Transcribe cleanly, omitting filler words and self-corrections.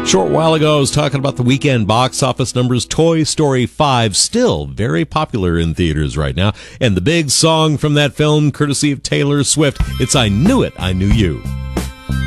Short while ago, I was talking about the weekend box office numbers. Toy Story 5 still very popular in theaters right now. And the big song from that film, courtesy of Taylor Swift, it's I Knew It, I Knew You.